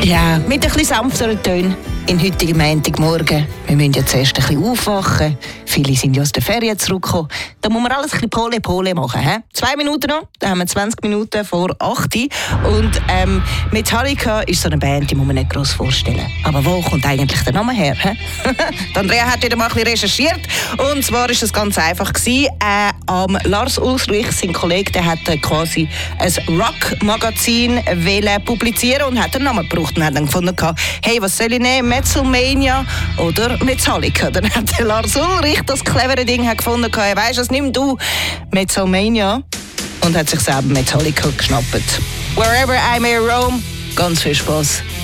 Ja, mit ein bisschen sanfteren Tönen in heutigen Montagmorgen. Wir müssen ja zuerst ein bisschen aufwachen. Viele sind ja aus der Ferien zurückgekommen. Da muss man alles ein bisschen Pole machen. He? 2 Minuten noch, dann haben wir 20 Minuten vor 8 Uhr. Und Metallica ist so eine Band, die muss man nicht gross vorstellen. Aber wo kommt eigentlich der Name her? Andrea hat wieder mal ein bisschen recherchiert. Und zwar war es ganz einfach. Lars Ulrich, sein Kollege, der hat quasi ein Rock-Magazin publizieren und hat einen Namen gebraucht. Und hat dann gefunden, hey, was soll ich nehmen? Metalmania oder Metallica? Dann hat der Lars Ulrich das clevere Ding gefunden, weisst du, das nimm du Metalmania, und hat sich selber Metallica geschnappt. Wherever I may roam, ganz viel Spaß.